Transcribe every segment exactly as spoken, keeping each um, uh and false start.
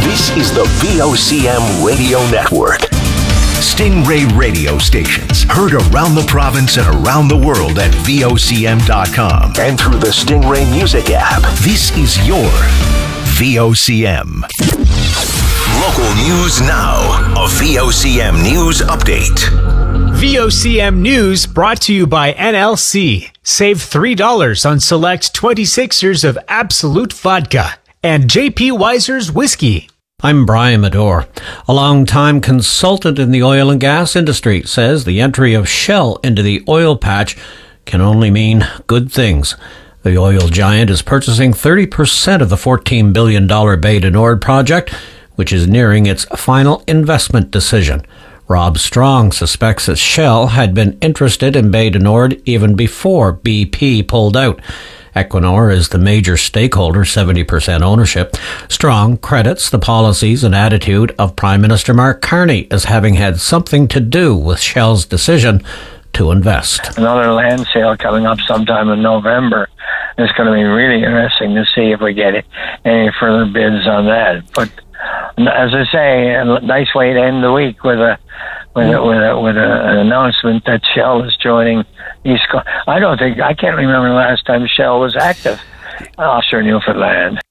This is the V O C M Radio Network. Stingray radio stations heard around the province and around the world at V O C M dot com and through the Stingray Music app. This is your V O C M. Local news now. A V O C M News Update. V O C M News brought to you by N L C. Save three dollars on select twenty-sixers of Absolute Vodka and J P Weiser's Whiskey. I'm Brian Medore. A long-time consultant in the oil and gas industry says the entry of Shell into the oil patch can only mean good things. The oil giant is purchasing thirty percent of the fourteen billion dollars Bay du Nord project, which is nearing its final investment decision. Rob Strong suspects that Shell had been interested in Bay du Nord even before B P pulled out. Equinor is the major stakeholder, seventy percent ownership. Strong credits the policies and attitude of Prime Minister Mark Carney as having had something to do with Shell's decision to invest. Another land sale coming up sometime in November. It's going to be really interesting to see if we get any further bids on that. But as I say, a nice way to end the week with a with a, with, a, with a, an announcement that Shell is joining East Coast. I don't think I can't remember the last time Shell was active offshore Newfoundland.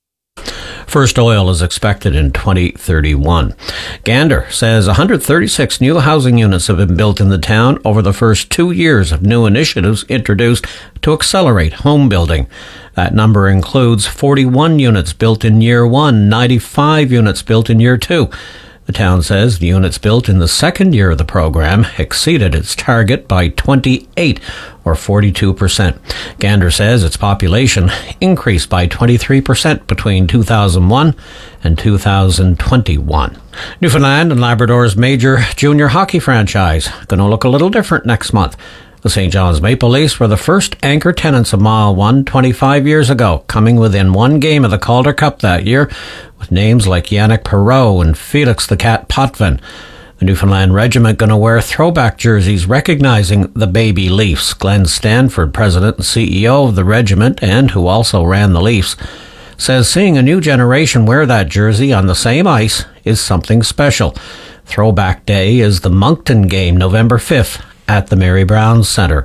First oil is expected in twenty thirty-one. Gander says one hundred thirty-six new housing units have been built in the town over the first two years of new initiatives introduced to accelerate home building. That number includes forty-one units built in year one, ninety-five units built in year two. The town says the units built in the second year of the program exceeded its target by twenty-eight, or forty-two percent. Gander says its population increased by twenty-three percent between two thousand one and two thousand twenty-one. Newfoundland and Labrador's major junior hockey franchise going to look a little different next month. The Saint John's Maple Leafs were the first anchor tenants of Mile one twenty-five years ago, coming within one game of the Calder Cup that year, with names like Yannick Perreault and Felix the Cat Potvin. The Newfoundland Regiment going to wear throwback jerseys recognizing the baby Leafs. Glenn Stanford, president and C E O of the regiment and who also ran the Leafs, says seeing a new generation wear that jersey on the same ice is something special. Throwback Day is the Moncton game, November fifth. At the Mary Brown Centre.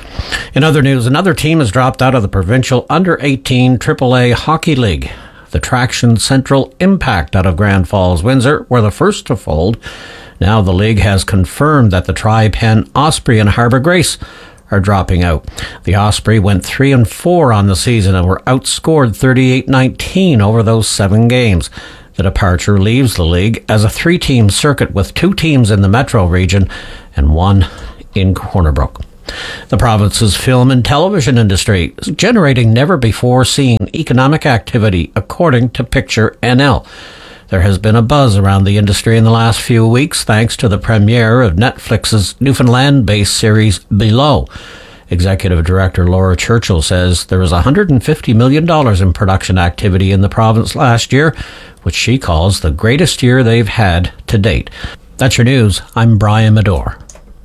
In other news, another team has dropped out of the provincial under eighteen triple A Hockey League. The Traction Central Impact out of Grand Falls, Windsor were the first to fold. Now the league has confirmed that the Tri-Pen Osprey and Harbour Grace are dropping out. The Osprey went three and four on the season and were outscored thirty-eight nineteen over those seven games. The departure leaves the league as a three-team circuit with two teams in the metro region and one in Corner Brook. The province's film and television industry is generating never-before-seen economic activity, according to Picture N L. There has been a buzz around the industry in the last few weeks thanks to the premiere of Netflix's Newfoundland-based series Below. Executive Director Laura Churchill says there was one hundred fifty million dollars in production activity in the province last year, which she calls the greatest year they've had to date. That's your news. I'm Brian Medore.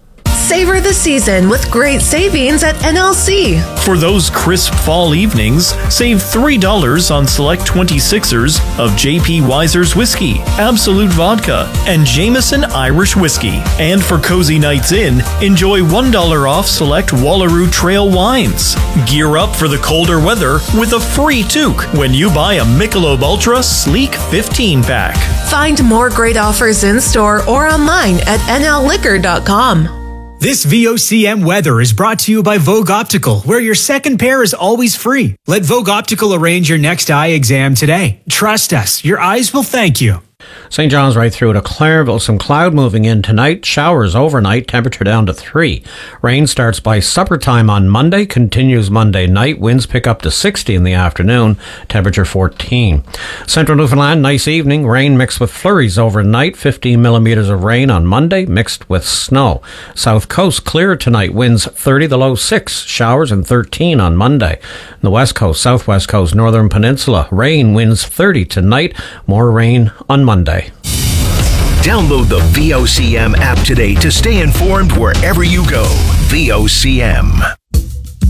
Savor the season with great savings at N L C. For those crisp fall evenings, save three dollars on select twenty-sixers of J P Weiser's Whiskey, Absolute Vodka, and Jameson Irish Whiskey. And for cozy nights in, enjoy one dollar off select Wallaroo Trail wines. Gear up for the colder weather with a free toque when you buy a Michelob Ultra Sleek fifteen pack. Find more great offers in store or online at N L liquor dot com. This V O C M weather is brought to you by Vogue Optical, where your second pair is always free. Let Vogue Optical arrange your next eye exam today. Trust us, your eyes will thank you. Saint John's right through to Clareville. Some cloud moving in tonight. Showers overnight. Temperature down to three. Rain starts by supper time on Monday. Continues Monday night. Winds pick up to sixty in the afternoon. Temperature fourteen. Central Newfoundland, nice evening. Rain mixed with flurries overnight. fifteen millimeters of rain on Monday mixed with snow. South Coast clear tonight. Winds thirty, the low six. Showers and thirteen on Monday. The West Coast, Southwest Coast, Northern Peninsula. Rain, winds thirty tonight. More rain on Monday. Download the V O C M app today to stay informed wherever you go. V O C M.